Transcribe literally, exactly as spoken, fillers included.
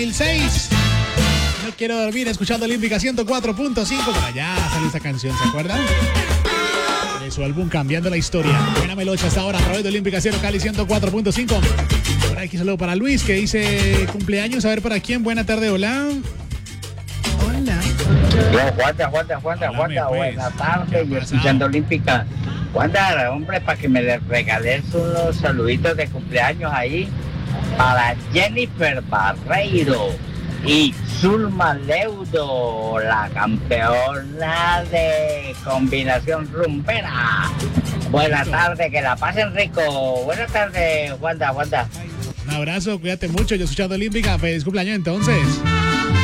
mil seis. No quiero dormir escuchando Olímpica ciento cuatro punto cinco. Por allá salió esa canción, ¿se acuerdan? De su álbum Cambiando la Historia. Buena melocha hasta ahora a través de Olímpica Cero Cali ciento cuatro punto cinco. Por aquí saludo para Luis que dice cumpleaños. A ver para quién. Buena tarde, hola. Hola. Yo, Juanda, Juanda, Juanda, Juanda, pues. buenas tardes, y escuchando Olímpica. Juanda, hombre, para que me le regales unos saluditos de cumpleaños ahí para Jennifer Barreiro y Zulma Leudo, la campeona de combinación rumbera. Buenas tardes, que la pasen rico. Buenas tardes, Juanda, Juanda. Un abrazo, cuídate mucho. Yo escuchando Olímpica. Feliz cumpleaños entonces.